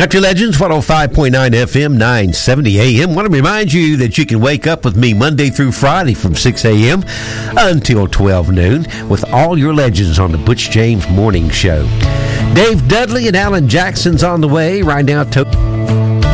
Country Legends, 105.9 FM, 970 AM. Want to remind you that you can wake up with me Monday through Friday from 6 a.m. until 12 noon with all your legends on the Butch James Morning Show. Dave Dudley and Alan Jackson's on the way right now.